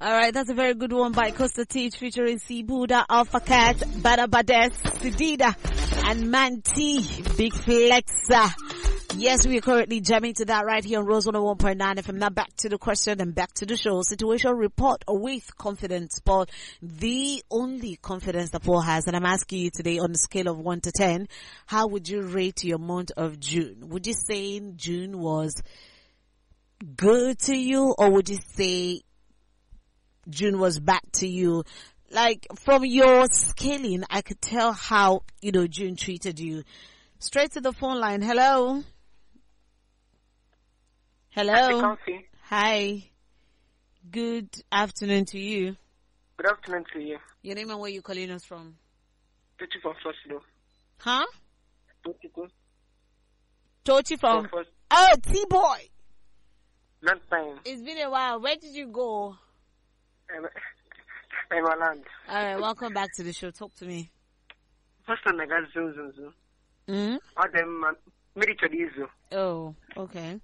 All right, that's a very good one by Costa Teach featuring C Buddha, Alpha Cat, Bada Bades, Sidida, and Manti, Big Flexa. Yes, we are currently jamming to that right here on Rose 101.9 FM. Now back to the question and back to the show. Situation report with confidence, Paul. The only confidence that Paul has, and I'm asking you today on the scale of 1 to 10, how would you rate your month of June? Would you say June was good to you, or would you say June was bad to you? Like, from your scaling, I could tell how, June treated you. Straight to the phone line. Hello. Hello. Hi. Good afternoon to you. Good afternoon to you. Your name and where you calling us from? Tochi from Foslo. Huh? Tochi. Tochi from... Oh, T-Boy. Long time. It's been a while. Where did you go? I'm Aland. Alright, welcome back to the show. Talk to me. First one I got Zoom. All them military. Oh, okay.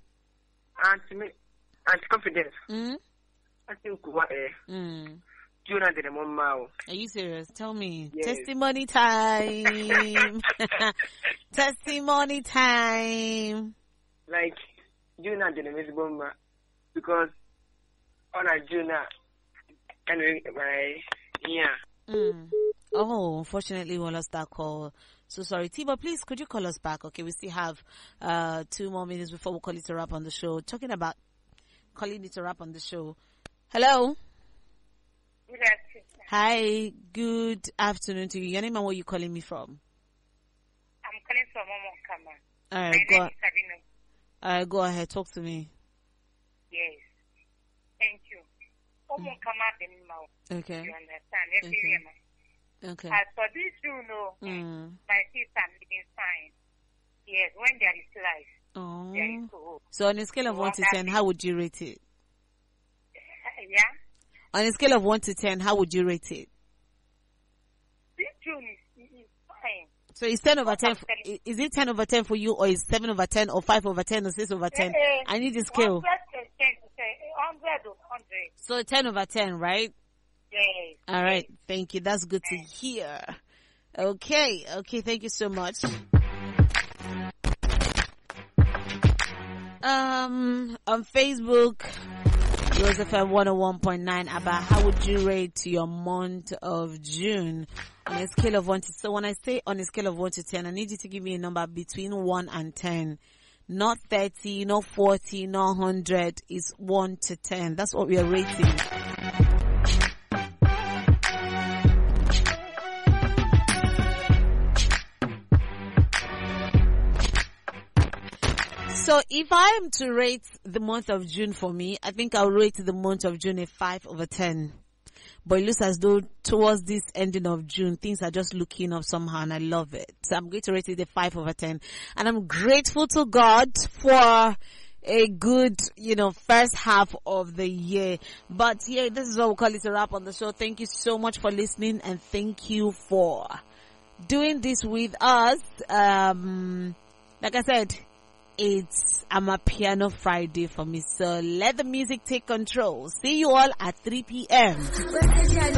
And confidence. I think what June and the mom. Are you serious? Tell me. Yes. Testimony time. Testimony time. Like June and the mom, because on a June and Oh, unfortunately we lost that call. So sorry. Tiba, please, could you call us back? Okay, we still have 2 more minutes before we call it a wrap on the show. Talking about calling it a wrap on the show. Hello? Good afternoon. Hi, good afternoon to you. Your name and where you calling me from? I'm calling from Omokama. Alright, My name is Sabino. Alright, go ahead, talk to me. Yes. Thank you. Omokama Benimau. Okay. You understand? Okay. As for this, my sister living fine. Yes, when there is life, there is hope. So on a scale of 1 to 10, how would you rate it? Yeah? On a scale of 1 to 10, how would you rate it? This June is fine. So it's 10 over 10. Is it 10 over 10 for you, or is 7 over 10, or 5 over 10, or 6 over 10? I need the scale. 100 or 100. So 10 over 10, right? Yes. All right. Thank you. That's good to hear. Okay. Thank you so much. On Facebook, Joseph at 101.9 Abba, how would you rate your month of June on a scale of 1 to, so when I say on a scale of 1 to 10, I need you to give me a number between 1 and 10. Not 30, not 40, not 100. It's 1 to 10. That's what we are rating. So if I am to rate the month of June for me, I think I'll rate the month of June a 5 over 10. But it looks as though towards this ending of June, things are just looking up somehow, and I love it. So I'm going to rate it a 5 over 10. And I'm grateful to God for a good, first half of the year. But yeah, this is what we'll call it a wrap on the show. Thank you so much for listening, and thank you for doing this with us. Like I said, it's Amapiano Friday for me. So let the music take control. See you all at 3 p.m.